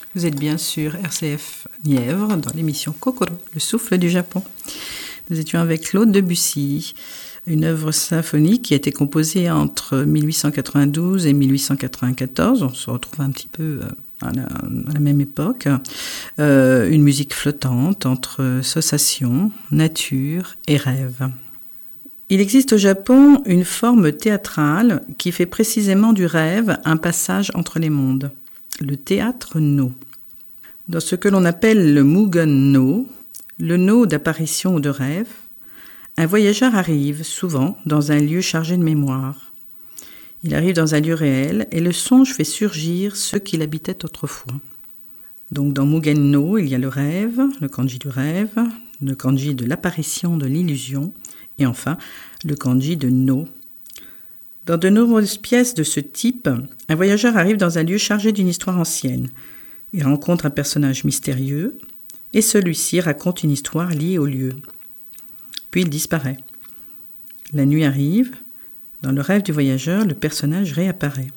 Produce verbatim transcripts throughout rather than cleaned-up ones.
Vous êtes bien sur R C F Nièvre dans l'émission Kokoro, le souffle du Japon. Nous étions avec Claude Debussy, une œuvre symphonique qui a été composée entre mille huit cent quatre-vingt-douze et mille huit cent quatre-vingt-quatorze. On se retrouve un petit peu à la, à la même époque. Euh, une musique flottante entre sensation, nature et rêve. Il existe au Japon une forme théâtrale qui fait précisément du rêve un passage entre les mondes, le théâtre no. Dans ce que l'on appelle le Mugen no, le no d'apparition ou de rêve, un voyageur arrive souvent dans un lieu chargé de mémoire. Il arrive dans un lieu réel et le songe fait surgir ceux qui l'habitaient autrefois. Donc dans Mugen no, il y a le rêve, le kanji du rêve, le kanji de l'apparition de l'illusion, et enfin, le kanji de no. Dans de nombreuses pièces de ce type, un voyageur arrive dans un lieu chargé d'une histoire ancienne. Il rencontre un personnage mystérieux, et celui-ci raconte une histoire liée au lieu. Puis il disparaît. La nuit arrive. Dans le rêve du voyageur, le personnage réapparaît.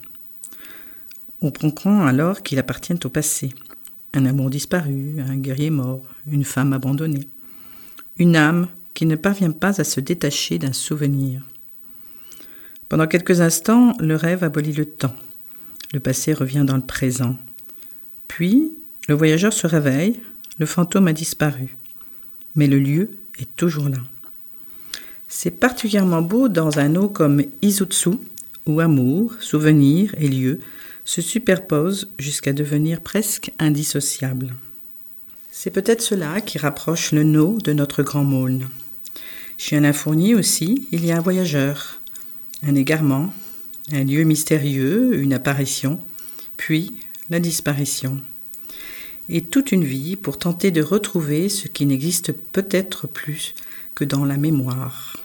On comprend alors qu'il appartient au passé. Un amour disparu, un guerrier mort, une femme abandonnée. Une âme qui ne parvient pas à se détacher d'un souvenir. Pendant quelques instants, le rêve abolit le temps. Le passé revient dans le présent. Puis, le voyageur se réveille, le fantôme a disparu. Mais le lieu est toujours là. C'est particulièrement beau dans un no comme Izutsu, où amour, souvenir et lieu se superposent jusqu'à devenir presque indissociables. C'est peut-être cela qui rapproche le no de notre grand mône. Chez Alain Fournier aussi, il y a un voyageur, un égarement, un lieu mystérieux, une apparition, puis la disparition. Et toute une vie pour tenter de retrouver ce qui n'existe peut-être plus que dans la mémoire.